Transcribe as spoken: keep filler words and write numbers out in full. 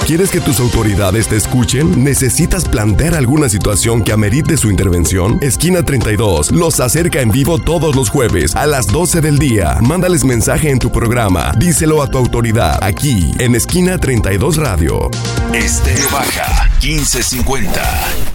¿Quieres que tus autoridades te escuchen? ¿Necesitas plantear alguna situación que amerite su intervención? Esquina treinta y dos los acerca en vivo todos los jueves a las doce del día. Mándales mensaje en tu programa. Díselo a tu autoridad aquí en Esquina treinta y dos Radio. Estéreo Baja quince cincuenta.